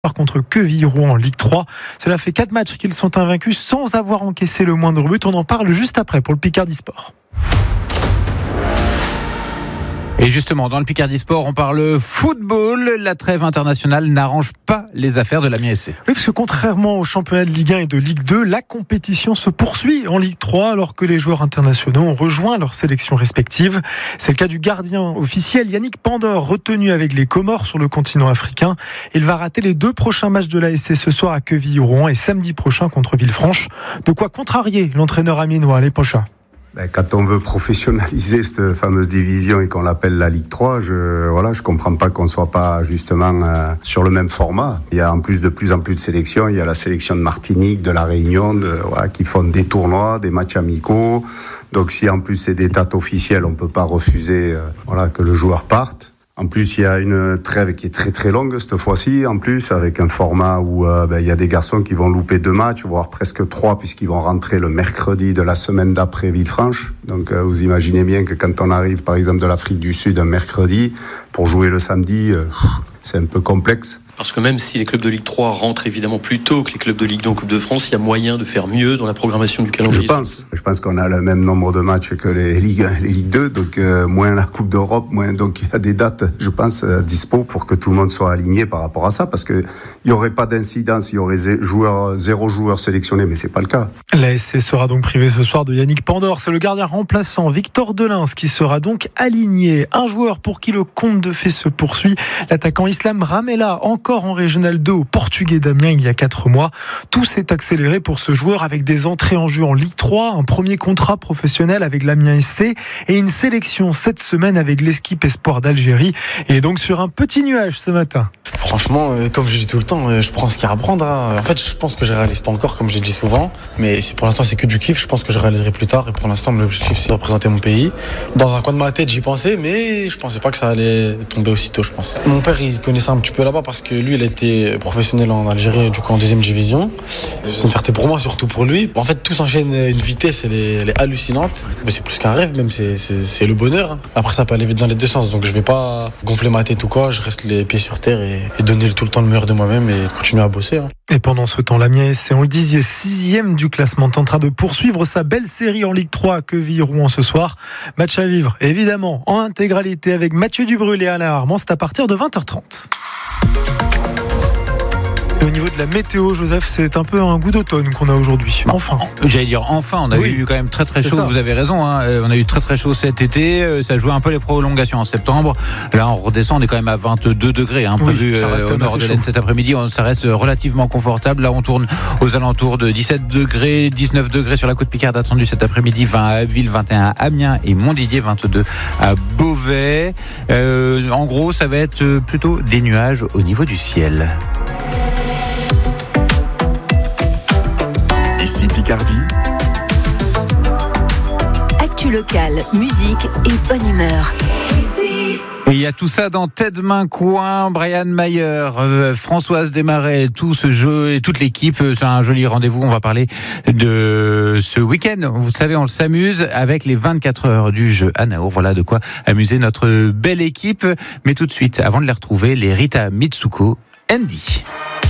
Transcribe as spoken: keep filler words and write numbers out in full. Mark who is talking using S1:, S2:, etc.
S1: contre Quevilly-Rouen en Ligue trois. Cela fait quatre matchs qu'ils sont invaincus sans avoir encaissé le moindre but. On en parle juste après pour le Picardie Sport.
S2: Et justement, dans le Picardie Sport, on parle football. La trêve internationale n'arrange pas les affaires de l'Amiens S C.
S1: Oui, parce que contrairement au championnat de Ligue un et de Ligue deux, la compétition se poursuit en Ligue trois alors que les joueurs internationaux ont rejoint leurs sélections respectives. C'est le cas du gardien officiel Yannick Pandor, retenu avec les Comores sur le continent africain. Il va rater les deux prochains matchs de l'A S C ce soir à Quevilly-Rouen et samedi prochain contre Villefranche. De quoi contrarier l'entraîneur amiénois les prochains.
S3: Ben, quand on veut professionnaliser cette fameuse division et qu'on l'appelle la Ligue trois, je voilà, je comprends pas qu'on soit pas justement euh, sur le même format. Il y a en plus de plus en plus de sélections. Il y a la sélection de Martinique, de la Réunion, de, voilà, qui font des tournois, des matchs amicaux. Donc si en plus c'est des dates officielles, on peut pas refuser euh, voilà que le joueur parte. En plus, il y a une trêve qui est très très longue cette fois-ci, en plus, avec un format où euh, ben, il y a des garçons qui vont louper deux matchs, voire presque trois, puisqu'ils vont rentrer le mercredi de la semaine d'après Villefranche. Donc euh, vous imaginez bien que quand on arrive par exemple de l'Afrique du Sud un mercredi, pour jouer le samedi, euh, c'est un peu complexe.
S4: Parce que même si les clubs de Ligue trois rentrent évidemment plus tôt que les clubs de Ligue deux en Coupe de France, il y a moyen de faire mieux dans la programmation du calendrier.
S3: Je pense, je pense qu'on a le même nombre de matchs que les Ligue un, les Ligue deux, donc euh, moins la Coupe d'Europe, moins donc il y a des dates, je pense, euh, dispo pour que tout le monde soit aligné par rapport à ça, parce que il y aurait pas d'incidence, il y aurait zé- joueur, zéro joueur sélectionné, mais c'est pas le cas.
S1: L'A S C sera donc privé ce soir de Yannick Pandor. C'est le gardien remplaçant Victor Delins qui sera donc aligné. Un joueur pour qui le conte de fées se poursuit, l'attaquant Islam Ramela, encore en Régional deux au Portugais d'Amiens il y a quatre mois. Tout s'est accéléré pour ce joueur avec des entrées en jeu en Ligue trois, un premier contrat professionnel avec l'Amiens S C et une sélection cette semaine avec l'équipe Espoir d'Algérie. Il est donc sur un petit nuage ce matin.
S5: Franchement, euh, comme je dis tout le temps, euh, je prends ce qu'il y a à prendre. Hein. En fait, je pense que je réalise pas encore, comme j'ai dit souvent, mais c'est, pour l'instant, c'est que du kiff. Je pense que je réaliserai plus tard. Et pour l'instant, l'objectif, c'est de représenter mon pays. Dans un coin de ma tête, j'y pensais, mais je pensais pas que ça allait tomber aussitôt, je pense. Mon père, il connaissait un petit peu là-bas parce que lui, il a été professionnel en Algérie, du coup en deuxième division. C'est une fierté pour moi, surtout pour lui. En fait, tout s'enchaîne à une vitesse, elle est, elle est hallucinante. Mais c'est plus qu'un rêve, même, c'est, c'est, c'est le bonheur. Après, ça peut aller vite dans les deux sens, donc je vais pas gonfler ma tête ou quoi. Je reste les pieds sur terre et, et donner tout le temps le meilleur de moi-même et continuer à bosser. Hein.
S1: Et pendant ce temps, l'Amiens S C, on le disait, sixième du classement, tentera de poursuivre sa belle série en Ligue trois à Quevilly-Rouen ce soir. Match à vivre, évidemment, en intégralité avec Mathieu Dubrul et Alain Armand. C'est à partir de vingt heures trente. Et au niveau de la météo, Joseph, c'est un peu un goût d'automne qu'on a aujourd'hui. Enfin.
S2: J'allais dire enfin, on a oui. eu quand même très très chaud, vous avez raison, hein. On a eu très très chaud cet été, ça jouait un peu les prolongations en septembre. Là on redescend, on est quand même à vingt-deux degrés, hein, prévu oui, au nord de l'Aisne cet après-midi, ça reste relativement confortable. Là on tourne aux alentours de dix-sept degrés, dix-neuf degrés sur la côte Picarde attendue cet après-midi, vingt à Abbeville, vingt et un à Amiens et Montdidier, vingt-deux à Beauvais. Euh, en gros ça va être plutôt des nuages au niveau du ciel.
S6: Ici Picardie.
S7: Actu locale, musique et bonne humeur.
S2: Et il y a tout ça dans Tête Main Coin, Brian Mayer, euh, Françoise Desmarais, tout ce jeu et toute l'équipe, c'est un joli rendez-vous. On va parler de ce week-end. Vous savez, on s'amuse avec les vingt-quatre heures du jeu à Naour. Voilà de quoi amuser notre belle équipe. Mais tout de suite, avant de les retrouver, les Rita Mitsuko, Andy.